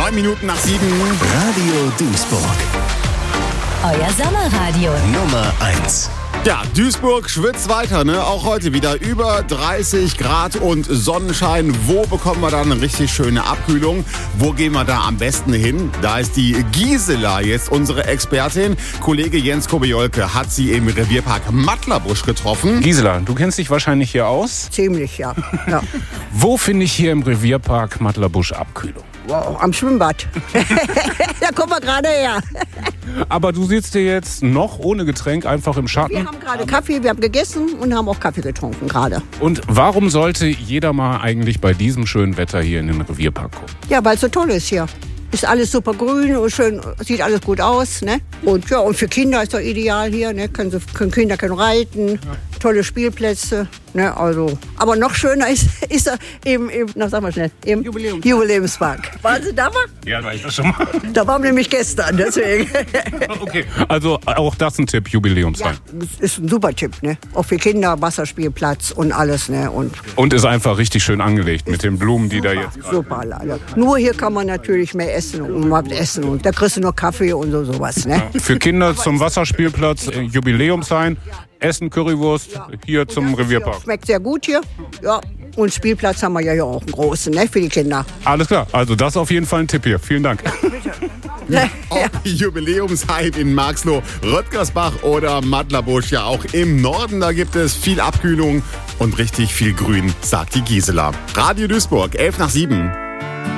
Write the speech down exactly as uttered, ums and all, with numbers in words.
Neun Minuten nach sieben. Radio Duisburg. Euer Sommerradio. Nummer eins. Ja, Duisburg schwitzt weiter, ne? Auch heute wieder über dreißig Grad und Sonnenschein. Wo bekommen wir da eine richtig schöne Abkühlung? Wo gehen wir da am besten hin? Da ist die Gisela jetzt unsere Expertin. Kollege Jens Kobiolke hat sie im Revierpark Mattlerbusch getroffen. Gisela, du kennst dich wahrscheinlich hier aus. Ziemlich, ja. ja. Wo finde ich hier im Revierpark Mattlerbusch Abkühlung? Wow, am Schwimmbad. Da kommen wir gerade her. Aber du sitzt hier jetzt noch ohne Getränk einfach im Schatten. Wir haben gerade Kaffee, wir haben gegessen und haben auch Kaffee getrunken gerade. Und warum sollte jeder mal eigentlich bei diesem schönen Wetter hier in den Revierpark kommen? Ja, weil es so toll ist hier. Ist alles super grün und schön, sieht alles gut aus, ne? Und ja, und für Kinder ist doch ideal hier, ne? Können, sie, können Kinder können reiten, tolle Spielplätze, ne? Also, aber noch schöner ist, ist er im, im, na, sag mal schnell, im Jubiläums- Jubiläumspark. Waren Sie da mal? Ja, war ich das schon mal. Da waren wir nämlich gestern, deswegen. Okay, also auch das ein Tipp, Jubiläumsrein. Ja, ist ein super Tipp, ne? Auch für Kinder, Wasserspielplatz und alles, ne? Und Und ist einfach richtig schön angelegt mit den Blumen, die da jetzt... super, alle. Nur hier kann man natürlich mehr essen und mal essen und da kriegst du noch Kaffee und so sowas, ne? Für Kinder zum Wasserspielplatz, äh, Jubiläumsrein, Essen, Currywurst, hier zum Revierpark. Schmeckt sehr gut hier, ja. Und Spielplatz haben wir ja hier auch einen großen, ne? Für die Kinder. Alles klar, also das ist auf jeden Fall ein Tipp hier. Vielen Dank. Ob Jubiläumshype in Marxloh, Röttgersbach oder Mattlerbusch, ja auch im Norden, da gibt es viel Abkühlung und richtig viel Grün, sagt die Gisela. Radio Duisburg, elf nach sieben.